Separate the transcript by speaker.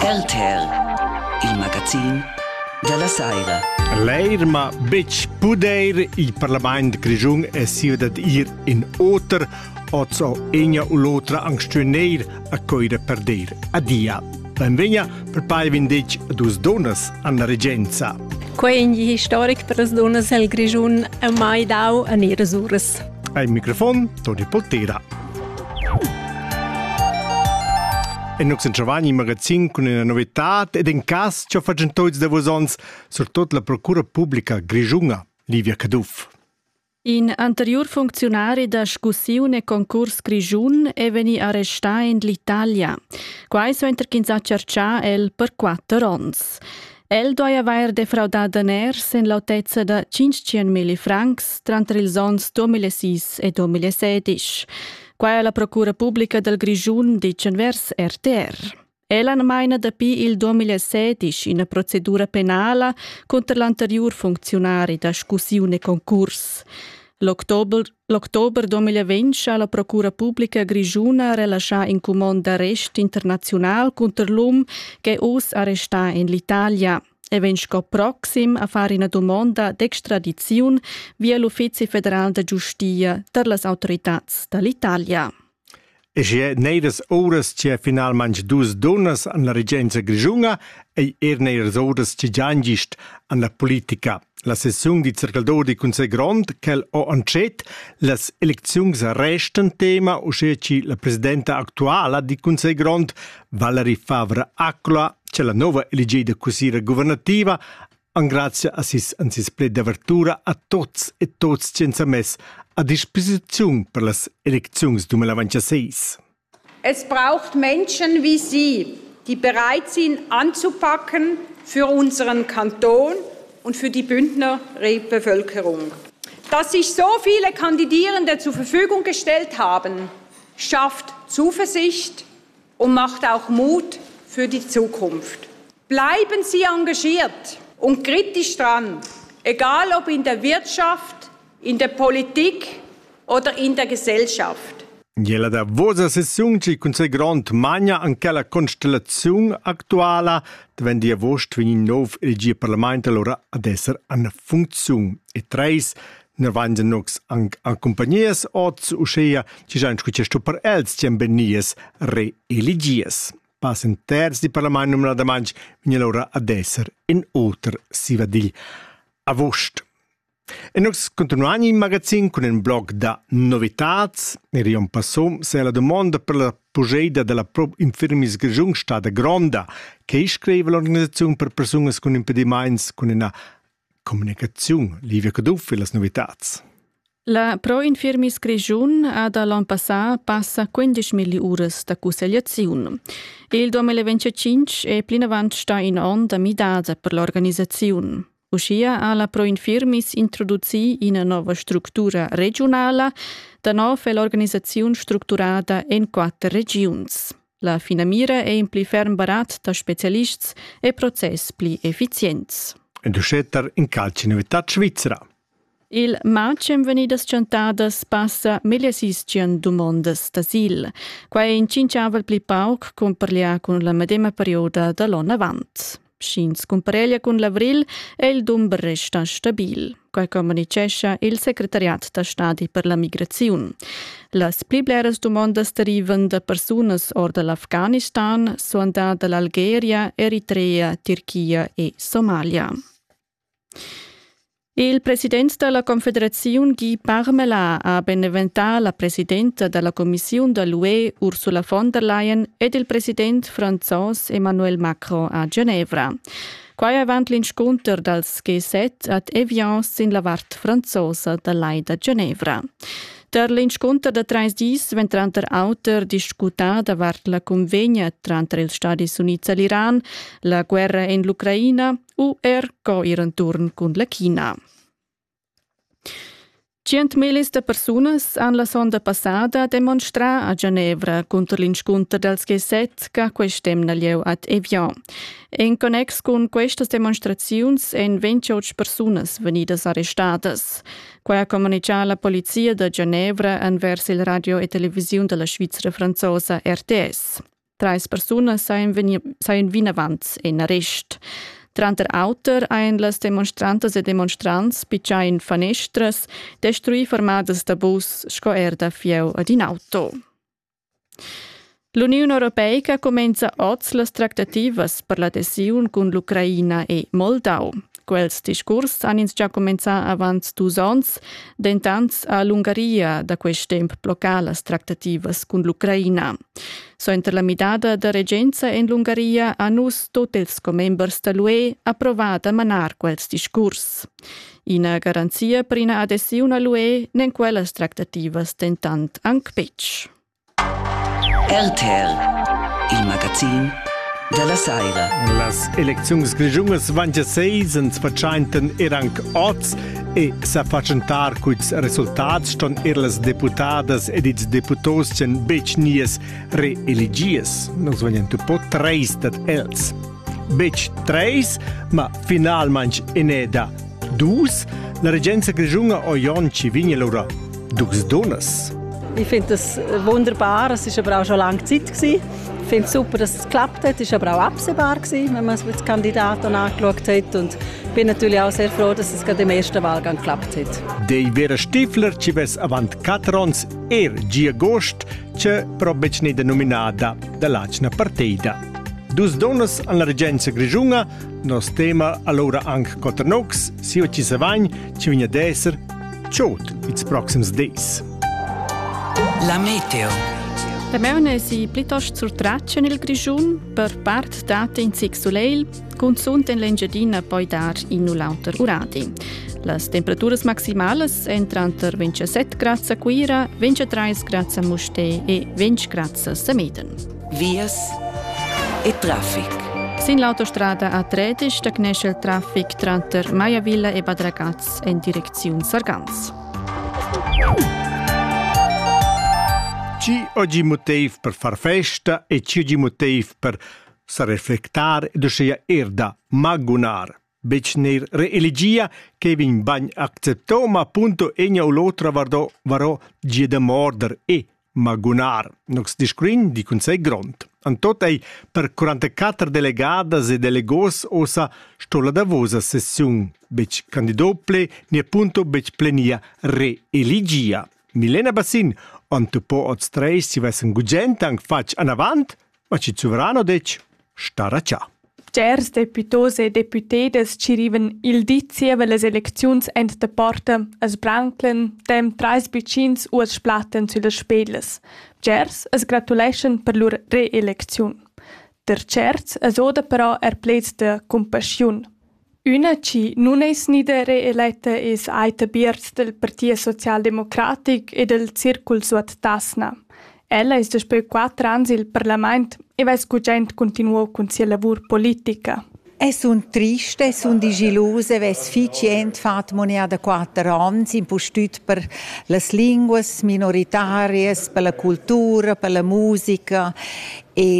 Speaker 1: RTR, il magazin della Saira.
Speaker 2: L'Eirma bec puder il Parlament Grigiun è siudat ir in oter ozo egna u l'otra angstuneir a coire perder a dia. Benvegna per pai vindic dus donas alla regenza.
Speaker 3: Quegli historic per las donas el Grigiun a mai dau a neras uras.
Speaker 2: Al microfono Toni Poltera. E non si trovano in magazin con una novità ed in caso ci facciano tutti da vosons, soprattutto la Procura Pubblica Grigiunga, Livia Caduff.
Speaker 4: In anterior funzionari da scussione concurs Grigiun e veni arrestati in l'Italia. Quai so interchinza cercia el per 4 ons. El doi aver defraudat ners in lautezza da 500.000 francs tra ils ons 2006 e 2016. Quai la Procura Pubblica del Grigiun dicen vers RTR. Ella maina da pi il 2016 in una procedura penale contro l'anterior funzionari da scussione concurs. L'october 2020 la Procura Pubblica Grigiuna rilascià in comando d'arrest internazionale contro l'uomo che us arrestà in l'Italia. E vengo proxim a fare una domanda d'extradizione via l'Ufficio Federale di Giustizia per le autorità dell'Italia.
Speaker 2: E c'è neiras ores c'è finalmente due donne alla regenza Grigiunga e neiras ores c'è già ingist alla politica. La sessione di circaldor di Consiglio Grond che ho ancet le elezioni resten tema uscì la presidenta attuale di Consiglio Grond Valerie Favre-Acqua c'è la nuova elegida consigliera governativa grazie a sis pled d'apertura a tots e tots senza mess a disposizione per le elezioni 2026.
Speaker 5: Es braucht Menschen wie Sie, die bereit sind anzupacken für unseren Kanton und für die Bündner Bevölkerung. Dass sich so viele Kandidierende zur Verfügung gestellt haben, schafft Zuversicht und macht auch Mut für die Zukunft. Bleiben Sie engagiert und kritisch dran, egal ob in der Wirtschaft, in der Politik oder in der Gesellschaft.
Speaker 2: Jela da vosa sessione ci Consiglio Grond magna anche la constellazione attuale wenn die vost vini nov elegia Parlament allora ad esser una funzione e treis ne vanno nox accompagnies oz uscea ci già scuccesto per els ciambenies re-elegies. Passen terz di Parlament numero da mangi vini allora ad esser in oter si va digl a vost. E noi continuiamo in magazin con un blog da novità. E rion passò se la domanda per la progeida della Infirmis Grigiun Stata Gronda, che iscrive l'organizzazione per persone con impedimenti con una comunicazione. Livia Caduff e le novità.
Speaker 4: La Pro Infirmis Grigiun ha dall'anno passato passa 15.000 ore da consigliazione. Il 2025 è plinavant sta in onda midata per l'organizzazione. Uscia alla Pro Infirmis introduci in una nuova struttura regionale, da nuovo è l'organizzazione strutturata in 4 regioni. La finamira è in pli ferm barat da specialisti e processi pli efficienti.
Speaker 2: E duscetter in calci novità svizzera.
Speaker 4: Il macem venidas cantadas passa 1.600 domandas d'asil, qua in cinciavel pli pauc comparlia con la medema perioda da l'anno avant. Schins comparella con l'avril e il number resta stabil, come comunicesce il Segretariat da Stati per la Migrazione. Las plibleres domandas derivan da personas or dall'Afghanistan, sono dall'Algeria, Eritrea, Turchia e Somalia. Il presidente della Confederazione Guy Parmelin ha beneventato la presidente della Commissione dell'UE Ursula von der Leyen ed il presidente francese Emmanuel Macron a Ginevra. Quai avanti l'incontro del G7 ad Evian in la vart francese dell'Ai da Ginevra. Der l'incontro da 3 dis ventranter auter discutada vart la convegna tranter il Stati Uniti e l'Iran, la guerra in l'Ucraina u co il ritorno con la Cina. 100.000 de personas han la sonda passada demonstrar a Ginevra contro l'incontro del G7 che quest'emna lieu ad Evian. In connex con queste demonstrazioni en 28 personas venidas arrestadas. Qua ha comunicato la polizia de Ginevra anvers il radio e televisione della Svizzera francesa RTS. 3 personas sain vinavants en arrest. Tranter auter ein las demonstrantes e demonstrants pitchain fanestras, destrui fermadas da bus sco erda fieu ad in auto. L'Unione Europea comenza oggi le trattative per l'adesione con l'Ucraina e Moldau. Quels discurs han ins già comenza avanti 2 anni, dentanz a l'Ungaria da quest temp blocca le trattative con l'Ucraina. So inter la midada da regenza in l'Ungaria han us tutti els comembers dell'UE approvato a manar quels discurs. Ina garanzia per una adesione all'UE nen quelles trattative dentant anche pech.
Speaker 1: RTL, il magazin della Saira.
Speaker 2: Las elecziuns grigiungas van già seisens faccianten anche oz e sa faccentar cuits resultats ston las deputadas ed its deputos cen bec nies reeligies. Nos vanien tu po 3 dat els. Bec 3, ma finalmente eneda 2. La regenza grigiunga o Ionci vigna lura 2 donas.
Speaker 6: Ich finde das wunderbar, es war aber auch schon lange Zeit. Ich finde es super, dass es geklappt hat, es war aber auch absehbar, wenn man es mit den Kandidaten angeschaut hat. Und ich bin natürlich auch sehr froh, dass es gerade im ersten Wahlgang geklappt hat.
Speaker 2: Dei Vera Stifler ci ves avant 4 ans G agost, che però bec ne denominada da lacna partida. 2 donas alla regenza grigiunga, nos tema allora anche Coternox, si o ci savagn, ci vigna d'esser, ciot, its proxims days.
Speaker 1: La meteo.
Speaker 4: La meune si plitost sur traccia nel Grigiun, per part data in sig soleil, con sunt en l'engiadina poi dar in lauter uradi. Las temperaturas maximales entran tra 27 gradi a Quira, 23 gradi a Musté e 20 gradi a Sameden.
Speaker 1: Vias e traffic.
Speaker 4: Sin l'autostrada A13 stagnesce il traffic tra Maiavilla e Bad Ragaz in direzione Sargans.
Speaker 2: Ci oggi motiv per far festa e ci oggi motiv per sa reflectar e doscia erda magunar. Bec ner reeligia che vin bagn acceptò ma appunto egna o l'altra varò gia de morder e magunar. Nox discrin di consei grond. Antot ei per 44 delegadas e delegos osa stola da vosa sessiun. Bec candidople ni appunto bec plenia reeligia. Milena Bassin, ante po od streis si vessen gugent anc fac an avant, ma ci sovrano dec stara cia.
Speaker 7: Gers deputos e deputedes ci riven il dizie ve les elecziuns ent de porta as branclen dem 3 bicins u as splatten sulle spedles. Gers as gratulation per lur reelecziun. Der certs as oda però plez de compassion. Una ci non es ni de reeletta es Aita Birz del Partia Socialdemocratic e del Circul Suat Tasna. Ella es despö 4 ans il Parlament e ves cugent continuò con sia lavur politica.
Speaker 8: Sun triste, sun digilose, ves ficient fat monia da 4 ans impostut per las linguas minoritarias, per la cultura, per la musica e